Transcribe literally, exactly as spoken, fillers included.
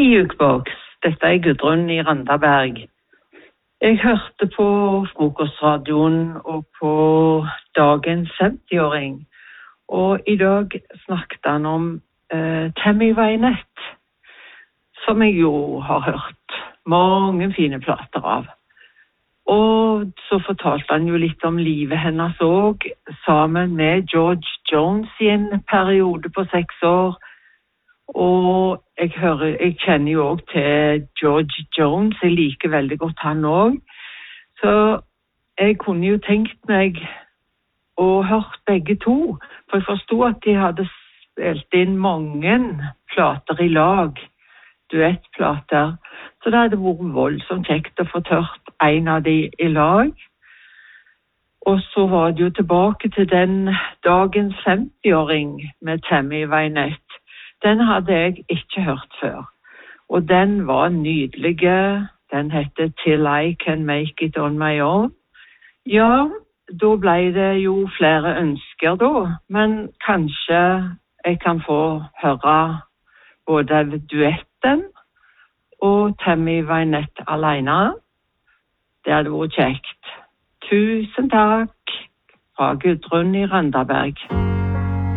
Jukebox. Dette er Gudrun i Randaberg. Jeg hørte på frokostradioen og på dagens femti-åring, og i dag snakket han om uh, Tammy Wynette, som jeg jo har hørt mange fine plater av. Og så fortalte han jo litt om livet hennes også, sammen med George Jones i en periode på seks år. Og jeg, hører, jeg kjenner jo også til George Jones, jeg liker veldig godt han også. Så jeg kunne jo tenkt meg å hørt begge to, for jeg forstod at de hadde spilt inn mange plater i lag, duettplater. Så det hadde vært voldsomt kjekt å få tørt en av de i lag. Og så var det jo tilbake til den dagens femti-åring med Tammy Wynette. Den hadde jeg ikke hørt før, og den var nydelig. Den heter Till I Can Make It On My Own. Ja, da ble det jo flere ønsker da, men kanskje jeg kan få høre både duetten og Tammy Wynette alene. Det hadde vært kjekt. Tusen takk fra Gudrun i Randaberg.